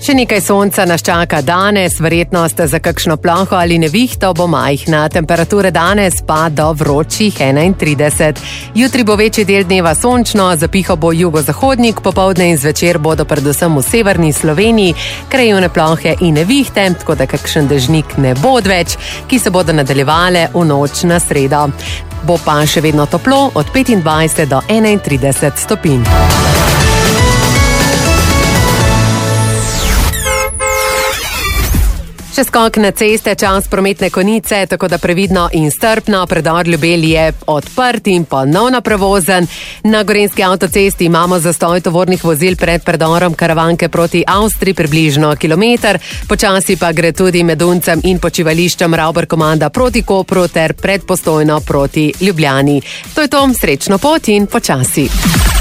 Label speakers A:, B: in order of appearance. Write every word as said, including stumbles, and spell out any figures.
A: Še nekaj sonca nas čaka danes, verjetnost za kakšno ploho ali nevihto bo majhna. Temperature danes pa do vročih enaintrideset. Jutri bo večji del dneva sončno, zapihal bo jugozahodnik, popoldne in zvečer bodo predvsem v severni Sloveniji krajevne plohe in nevihte, tako da kakšen dežnik ne bo odveč, ki se bodo nadaljevale v noč na sredo. Bo pa še vedno toplo od petindvajset do enaintrideset stopinj. Še skok na ceste, čas prometne konice, tako da previdno in strpno. Predor Ljubelj je odprt in ponovno prevozen. Na Gorenjski avtocesti imamo zastoj tovornih vozil pred predorom Karavanke proti Avstriji, približno kilometer. Počasi pa gre tudi med Uncem in počivališčem Ravbar komanda proti Kopru ter pred Postojno proti Ljubljani. To je to, srečno pot in počasi.